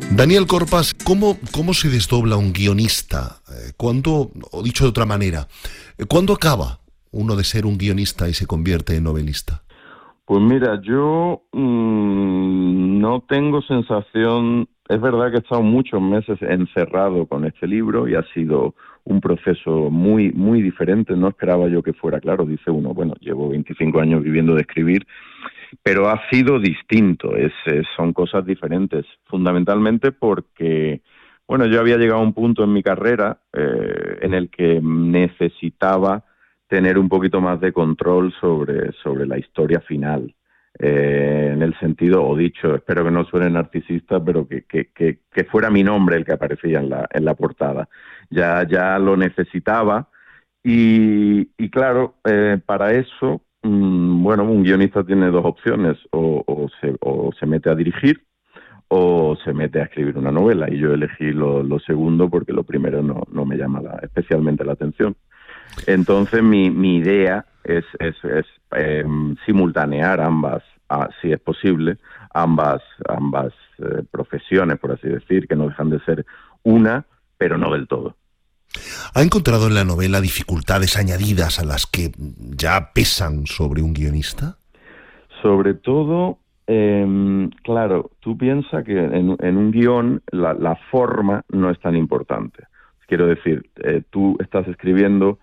Daniel Corpas, ¿cómo se desdobla un guionista? ¿Cuándo, o dicho de otra manera, cuándo acaba uno de ser un guionista y se convierte en novelista? Pues mira, yo no tengo sensación. Es verdad que he estado muchos meses encerrado con este libro y ha sido un proceso muy, muy diferente. No esperaba yo que fuera, claro, dice uno, bueno, llevo 25 años viviendo de escribir, pero ha sido distinto, son cosas diferentes, fundamentalmente porque, bueno, yo había llegado a un punto en mi carrera en el que necesitaba tener un poquito más de control sobre la historia final. En el sentido, o dicho, espero que no suene narcisista, pero que fuera mi nombre el que aparecía en la portada. Ya lo necesitaba y claro, para eso, bueno, un guionista tiene dos opciones, o se mete a dirigir o se mete a escribir una novela, y yo elegí lo segundo porque lo primero no me llama especialmente la atención. Entonces mi idea es simultanear ambas, si es posible, ambas profesiones, por así decir, que no dejan de ser una, pero no del todo. ¿Ha encontrado en la novela dificultades añadidas a las que ya pesan sobre un guionista? Sobre todo, claro, tú piensas que en un guión la forma no es tan importante. Quiero decir, tú estás escribiendo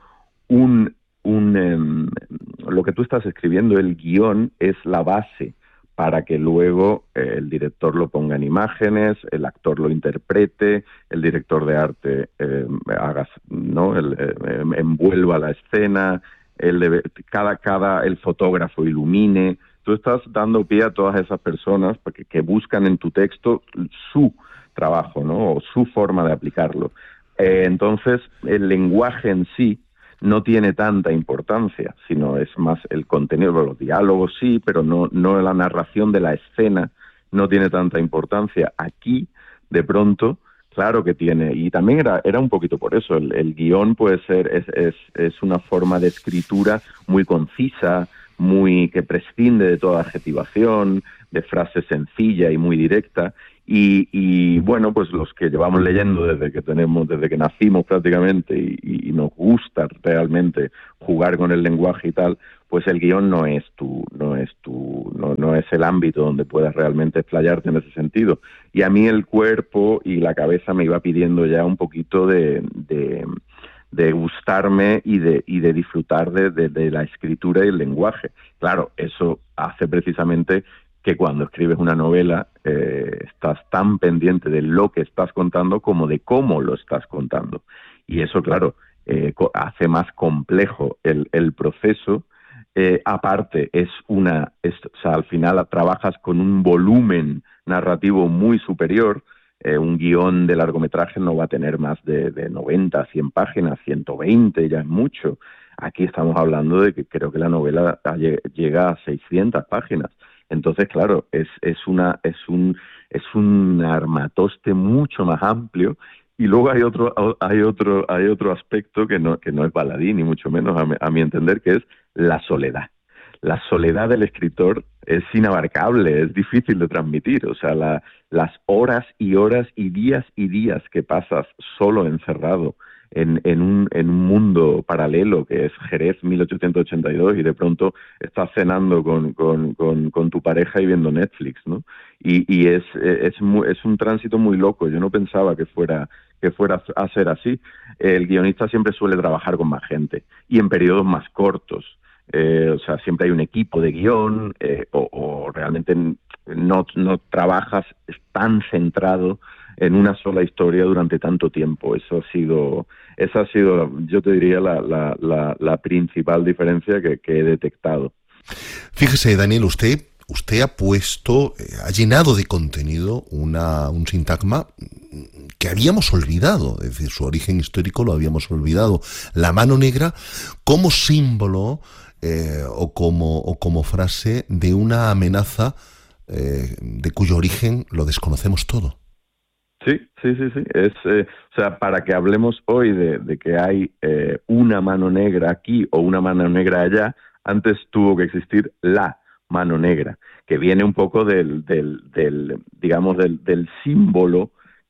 lo que tú estás escribiendo, el guión, es la base para que luego el director lo ponga en imágenes, el actor lo interprete, el director de arte envuelva la escena, el fotógrafo ilumine. Tú estás dando pie a todas esas personas que buscan en tu texto su trabajo, ¿no? O su forma de aplicarlo. Entonces, el lenguaje en sí no tiene tanta importancia, sino es más el contenido. Los diálogos sí, pero no la narración de la escena no tiene tanta importancia. Aquí, de pronto, claro que tiene, y también era un poquito por eso. El guión puede ser, es una forma de escritura muy concisa, que prescinde de toda adjetivación, de frase sencilla y muy directa. Y bueno, pues los que llevamos leyendo desde que nacimos prácticamente y nos gusta realmente jugar con el lenguaje y tal, pues el guión no es el ámbito donde puedas realmente explayarte en ese sentido. Y a mí el cuerpo y la cabeza me iba pidiendo ya un poquito de gustarme y de disfrutar de la escritura y el lenguaje. Claro, eso hace precisamente que cuando escribes una novela estás tan pendiente de lo que estás contando como de cómo lo estás contando. Y eso, claro, hace más complejo el proceso. Aparte, al final trabajas con un volumen narrativo muy superior. Un guión de largometraje no va a tener más de 90, 100 páginas, 120 ya es mucho. Aquí estamos hablando de que creo que la novela llega a 600 páginas. Entonces, claro, es un armatoste mucho más amplio. Y luego hay otro aspecto que no es baladí, ni mucho menos a mi entender, que es la soledad. La soledad del escritor es inabarcable, es difícil de transmitir. O sea, las horas y horas y días que pasas solo encerrado en un mundo paralelo que es Jerez 1882, y de pronto estás cenando con tu pareja y viendo Netflix, ¿no? Y es un tránsito muy loco. Yo no pensaba que fuera a ser así. El guionista siempre suele trabajar con más gente y en periodos más cortos. O sea, siempre hay un equipo de guión, o realmente no trabajas tan centrado en una sola historia durante tanto tiempo. Esa ha sido, yo te diría, la principal diferencia que he detectado. Fíjese, Daniel, usted ha llenado de contenido un sintagma que habíamos olvidado, es decir, su origen histórico lo habíamos olvidado. La mano negra como símbolo o como frase de una amenaza de cuyo origen lo desconocemos todo. Sí. O sea, para que hablemos hoy de que hay una mano negra aquí o una mano negra allá, antes tuvo que existir la mano negra, que viene un poco del símbolo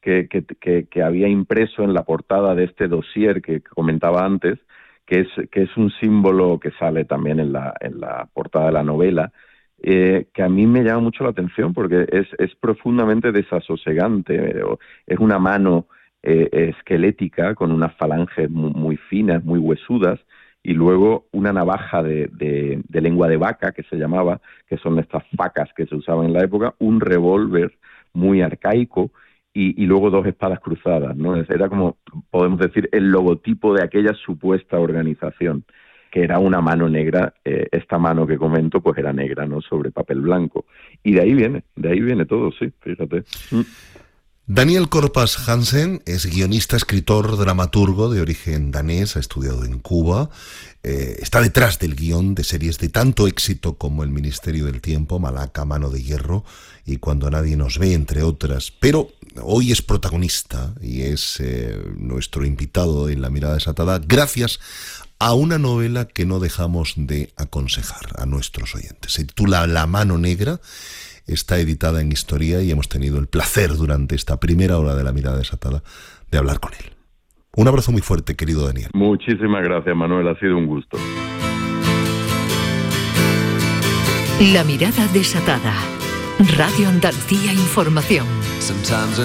que había impreso en la portada de este dossier que comentaba antes, que es un símbolo que sale también en la portada de la novela, que a mí me llama mucho la atención porque es profundamente desasosegante. Es una mano esquelética con unas falanges muy finas, muy huesudas, y luego una navaja de lengua de vaca, que se llamaba, que son estas facas que se usaban en la época, un revólver muy arcaico, y luego 2 espadas cruzadas, ¿no? Era como, podemos decir, el logotipo de aquella supuesta organización, que era una mano negra. Esta mano que comento, pues era negra, ¿no? Sobre papel blanco. Y de ahí viene todo, sí, fíjate. Daniel Corpas Hansen es guionista, escritor, dramaturgo de origen danés, ha estudiado en Cuba, está detrás del guión de series de tanto éxito como El Ministerio del Tiempo, Malaca, Mano de Hierro y Cuando nadie nos ve, entre otras. Pero hoy es protagonista y es nuestro invitado en La Mirada Desatada gracias a una novela que no dejamos de aconsejar a nuestros oyentes. Se titula La Mano Negra. Está editada en Historia y hemos tenido el placer durante esta primera hora de La Mirada Desatada de hablar con él. Un abrazo muy fuerte, querido Daniel. Muchísimas gracias, Manuel. Ha sido un gusto. La Mirada Desatada. Radio Andalucía Información.